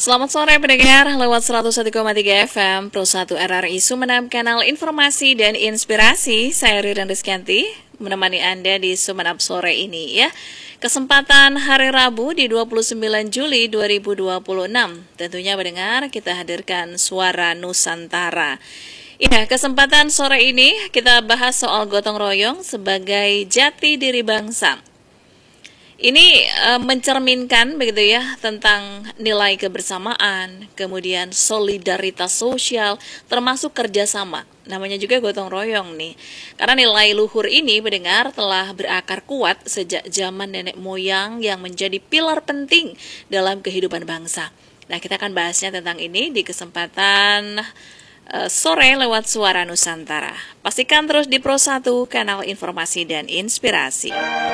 Selamat sore pendengar, lewat 101,3 FM Pro 1 RRI Sumeneb, kanal informasi dan inspirasi. Saya Ririn Rizkyanti menemani Anda di Sumeneb sore ini ya. Kesempatan hari Rabu di 29 Juli 2026. Tentunya pendengar, kita hadirkan Suara Nusantara. Ya, kesempatan sore ini kita bahas soal gotong royong sebagai jati diri bangsa. Ini mencerminkan begitu ya tentang nilai kebersamaan, kemudian solidaritas sosial, termasuk kerjasama. Namanya juga gotong royong nih. Karena nilai luhur ini pendengar telah berakar kuat sejak zaman nenek moyang yang menjadi pilar penting dalam kehidupan bangsa. Nah, kita akan bahasnya tentang ini di kesempatan sore lewat Suara Nusantara. Pastikan terus di Pro 1, kanal informasi dan inspirasi.